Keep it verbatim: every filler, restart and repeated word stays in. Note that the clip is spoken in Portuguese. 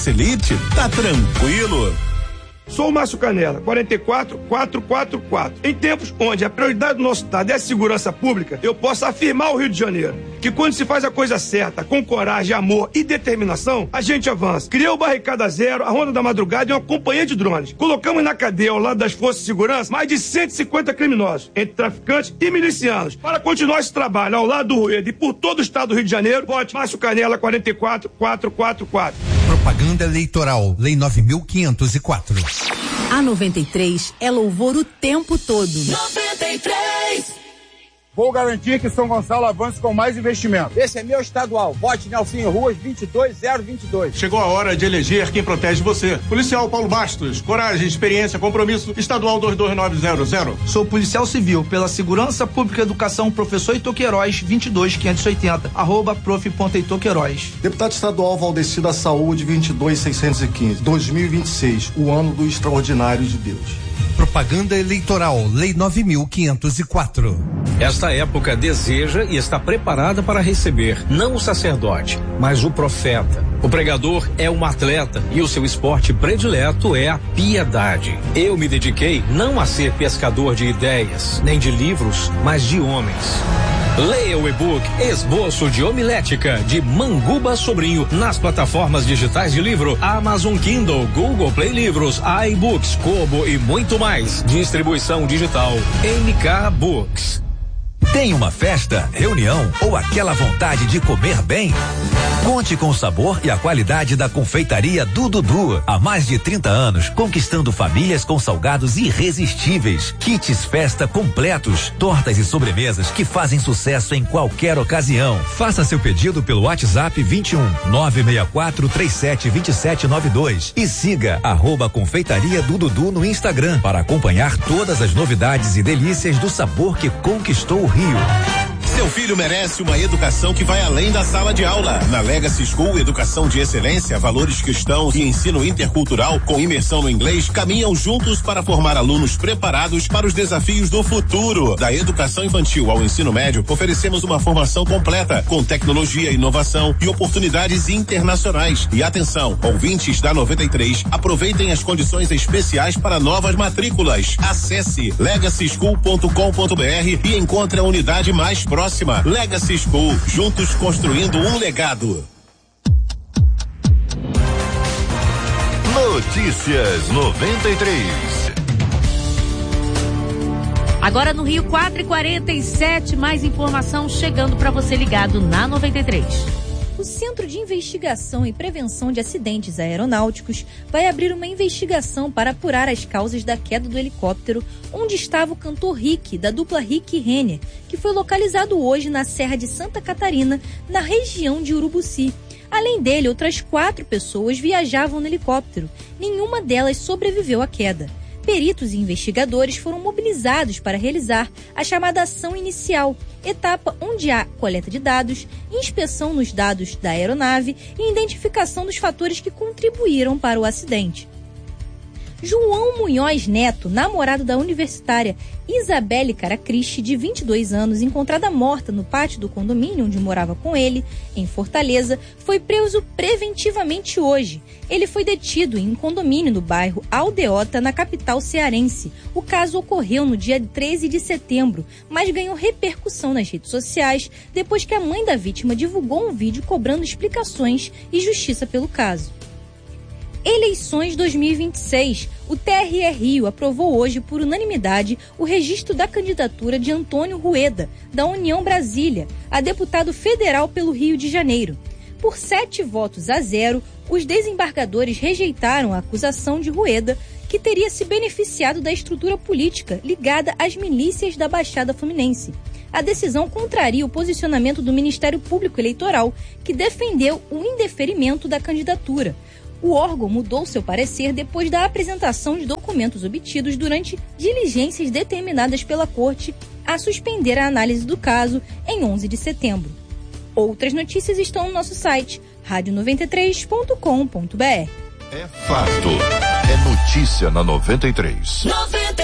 Elite, tá tranquilo. Sou o Márcio Canela, quarenta e quatro, quatrocentos e quarenta e quatro. Em tempos onde a prioridade do nosso estado é a segurança pública, eu posso afirmar ao Rio de Janeiro que quando se faz a coisa certa, com coragem, amor e determinação, a gente avança. Criou o Barricada Zero, a Ronda da Madrugada e uma companhia de drones. Colocamos na cadeia, ao lado das forças de segurança, mais de cento e cinquenta criminosos, entre traficantes e milicianos. Para continuar esse trabalho ao lado do Rueda e por todo o estado do Rio de Janeiro, vote Márcio Canela, quarenta e quatro, quatrocentos e quarenta e quatro. Propaganda eleitoral, Lei nove mil quinhentos e quatro. A noventa e três é louvor o tempo todo. noventa e três. Vou garantir que São Gonçalo avance com mais investimento. Esse é meu estadual. Vote Nelsinho Ruas vinte e dois zero vinte e dois. Chegou a hora de eleger quem protege você. Policial Paulo Bastos. Coragem, experiência, compromisso. Estadual dois dois nove zero zero. Sou policial civil pela Segurança Pública e Educação, professor Itoqueiroz vinte e dois quinhentos e oitenta. Arroba prof.itoqueiroz. Deputado estadual Valdeci da Saúde vinte e dois seiscentos e quinze. dois mil e vinte e seis. O ano do extraordinário de Deus. Propaganda eleitoral, Lei nove mil quinhentos e quatro. Esta época deseja e está preparada para receber não o sacerdote, mas o profeta. O pregador é um atleta e o seu esporte predileto é a piedade. Eu me dediquei não a ser pescador de ideias, nem de livros, mas de homens. Leia o e-book Esboço de Homilética, de Manguba Sobrinho, nas plataformas digitais de livro Amazon Kindle, Google Play Livros, iBooks, Kobo e muito mais. Distribuição digital M K Books. Tem uma festa, reunião ou aquela vontade de comer bem? Conte com o sabor e a qualidade da confeitaria do Dudu. Há mais de trinta anos, conquistando famílias com salgados irresistíveis. Kits festa completos, tortas e sobremesas que fazem sucesso em qualquer ocasião. Faça seu pedido pelo WhatsApp vinte e um, nove seis quatro, três sete dois sete nove dois e siga arroba confeitaria do Dudu no Instagram para acompanhar todas as novidades e delícias do sabor que conquistou o Rio. Seu filho merece uma educação que vai além da sala de aula. Na Legacy School, educação de excelência, valores cristãos e ensino intercultural com imersão no inglês caminham juntos para formar alunos preparados para os desafios do futuro. Da educação infantil ao ensino médio, oferecemos uma formação completa com tecnologia, inovação e oportunidades internacionais. E atenção, ouvintes da noventa e três, aproveitem as condições especiais para novas matrículas. Acesse legacy school ponto com ponto br e encontre a unidade mais próxima. Próxima, Legacy School, juntos construindo um legado. Notícias noventa e três. Agora no Rio, quatro e quarenta e sete, mais informação chegando para você ligado na noventa e três. O Centro de Investigação e Prevenção de Acidentes Aeronáuticos vai abrir uma investigação para apurar as causas da queda do helicóptero onde estava o cantor Rick, da dupla Rick e Renner, que foi localizado hoje na Serra de Santa Catarina, na região de Urubuci. Além dele, outras quatro pessoas viajavam no helicóptero. Nenhuma delas sobreviveu à queda. Peritos e investigadores foram mobilizados para realizar a chamada ação inicial, etapa onde há coleta de dados, inspeção nos dados da aeronave e identificação dos fatores que contribuíram para o acidente. João Munhoz Neto, namorado da universitária Isabelle Caracristi, de vinte e dois anos, encontrada morta no pátio do condomínio onde morava com ele, em Fortaleza, foi preso preventivamente hoje. Ele foi detido em um condomínio no bairro Aldeota, na capital cearense. O caso ocorreu no dia treze de setembro, mas ganhou repercussão nas redes sociais depois que a mãe da vítima divulgou um vídeo cobrando explicações e justiça pelo caso. Eleições dois mil e vinte e seis. O T R E Rio aprovou hoje por unanimidade o registro da candidatura de Antônio Rueda, da União Brasília, a deputado federal pelo Rio de Janeiro. Por sete votos a zero, os desembargadores rejeitaram a acusação de Rueda, que teria se beneficiado da estrutura política ligada às milícias da Baixada Fluminense. A decisão contraria o posicionamento do Ministério Público Eleitoral, que defendeu o indeferimento da candidatura. O órgão mudou seu parecer depois da apresentação de documentos obtidos durante diligências determinadas pela Corte a suspender a análise do caso em onze de setembro. Outras notícias estão no nosso site, rádio noventa e três ponto com ponto br. É fato. É notícia na noventa e três.